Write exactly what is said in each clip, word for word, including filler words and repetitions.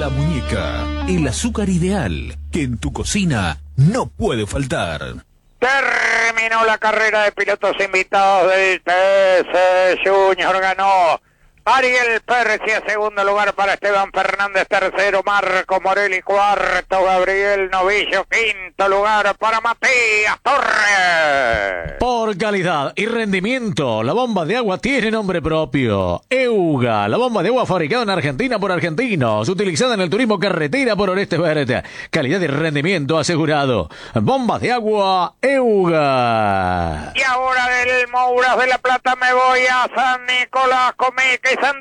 La Muñeca, el azúcar ideal que en tu cocina no puede faltar. Terminó la carrera de pilotos invitados del T C Junior. Ganó Ariel Pérez y en segundo lugar para Esteban Fernández, tercero Marco Morelli, cuarto Gabriel Novillo, quinto lugar para Matías Torres. Por calidad y rendimiento, la bomba de agua tiene nombre propio. EUGA, la bomba de agua fabricada en Argentina por argentinos, utilizada en el turismo carretera por Orestes Verde. Calidad y rendimiento asegurado. Bomba de agua EUGA. Y ahora del Mouras de la Plata me voy a San Nicolás, Comica y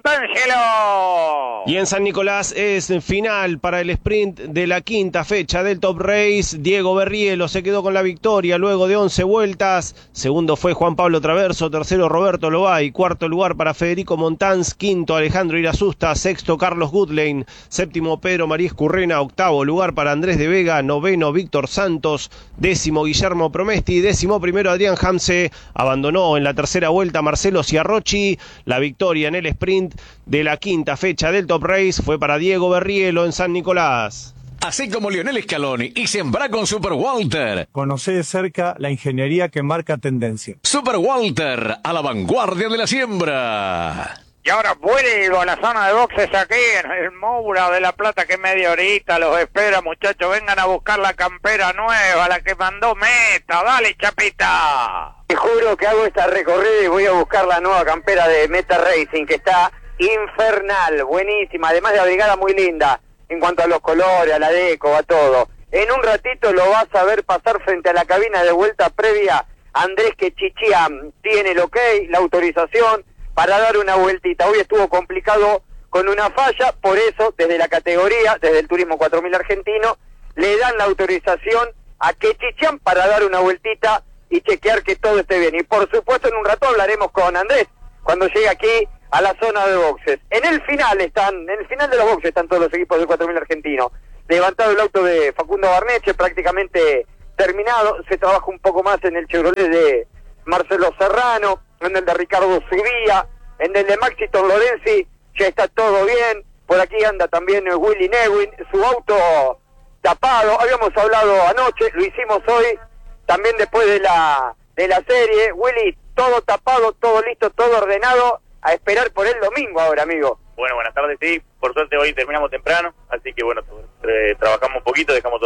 Santangelo. Y en San Nicolás es final para el sprint de la quinta fecha del Top Race. Diego Berrielo se quedó con la victoria luego de once vueltas. Segundo fue Juan Pablo Traverso, tercero Roberto Lobay, cuarto lugar para Federico Montanz, quinto Alejandro Irasusta, sexto Carlos Goodlane, séptimo Pedro María Escurrena, octavo lugar para Andrés de Vega, noveno Víctor Santos, décimo Guillermo Promesti, décimo primero Adrián Hamse. Abandonó en la tercera vuelta Marcelo Ciarrochi. La victoria en el sprint de la quinta fecha del Top Race fue para Diego Berrielo en San Nicolás. Así como Lionel Scaloni y sembrá con Super Walter. Conocé de cerca la ingeniería que marca tendencia. Super Walter, a la vanguardia de la siembra. Y ahora vuelvo a la zona de boxes aquí en el Moura de la Plata, que media horita los espera, muchachos. Vengan a buscar la campera nueva, la que mandó Meta. Dale, Chapita. Te juro que hago esta recorrida y voy a buscar la nueva campera de Meta Racing, que está infernal, buenísima, además de abrigada, muy linda, en cuanto a los colores, a la deco, a todo. En un ratito lo vas a ver pasar frente a la cabina de vuelta previa. Andrés Quechichian tiene el ok, la autorización para dar una vueltita. Hoy estuvo complicado con una falla, por eso desde la categoría, desde el Turismo cuatro mil argentino, le dan la autorización a Quechichian para dar una vueltita y chequear que todo esté bien. Y por supuesto en un rato hablaremos con Andrés cuando llegue aquí a la zona de boxes. En el final están, en el final de los boxes están todos los equipos del cuatro mil argentino. Levantado el auto de Facundo Barneche, prácticamente terminado. Se trabaja un poco más en el Chevrolet de Marcelo Serrano, en el de Ricardo Zubía, en el de Maxi Torlorenzi, ya está todo bien. Por aquí anda también Willy Newin, su auto tapado. Habíamos hablado anoche, lo hicimos hoy, también después de la de la serie. Willy, todo tapado, todo listo, todo ordenado, a esperar por el domingo ahora, amigo. Bueno, buenas tardes, sí, por suerte hoy terminamos temprano, así que bueno, eh, trabajamos un poquito, dejamos todo